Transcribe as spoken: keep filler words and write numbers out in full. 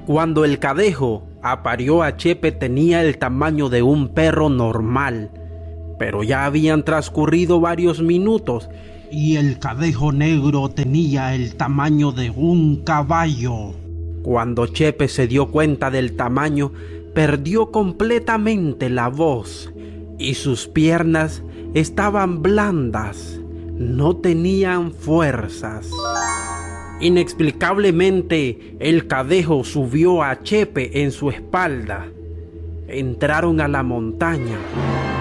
Cuando el cadejo aparió a Chepe tenía el tamaño de un perro normal, pero ya habían transcurrido varios minutos y el cadejo negro tenía el tamaño de un caballo. Cuando Chepe se dio cuenta del tamaño, perdió completamente la voz y sus piernas estaban blandas, no tenían fuerzas. Inexplicablemente, el cadejo subió a Chepe en su espalda. Entraron a la montaña